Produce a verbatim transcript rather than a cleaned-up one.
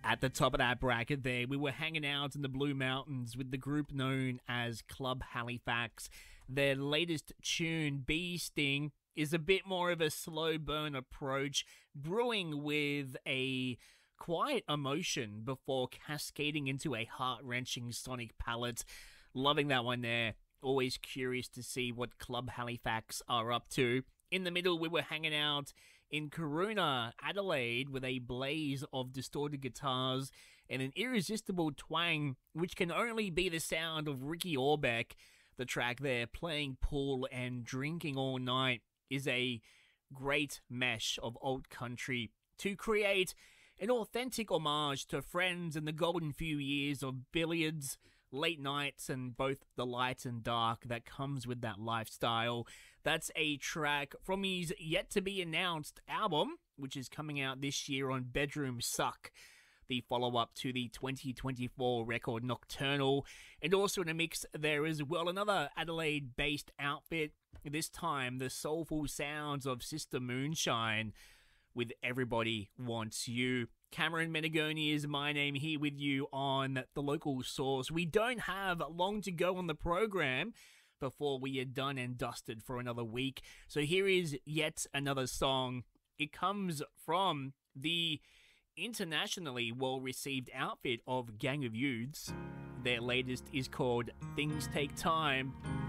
At the top of that bracket there, we were hanging out in the Blue Mountains with the group known as Club Halifax. Their latest tune, Bee Sting, is a bit more of a slow burn approach, brewing with a quiet emotion before cascading into a heart-wrenching sonic palette. Loving that one there. Always curious to see what Club Halifax are up to. In the middle, we were hanging out in Corona, Adelaide, with a blaze of distorted guitars and an irresistible twang, which can only be the sound of Ricky Orbeck. The track there, Playing Pool and Drinking All Night, is a great mesh of old country to create an authentic homage to friends in the golden few years of billiards, late nights, and both the light and dark that comes with that lifestyle. That's a track from his yet-to-be-announced album, which is coming out this year on Bedroom Suck, the follow-up to the twenty twenty-four record Nocturnal. And also in the mix there is, well, another Adelaide-based outfit, this time the soulful sounds of Sister Moonshine with Everybody Wants You. Cameron Menegoni is my name, here with you on The Local Source. We don't have long to go on the program before we are done and dusted for another week. So here is yet another song. It comes from the internationally well-received outfit of Gang of Youths. Their latest is called Things Take Time.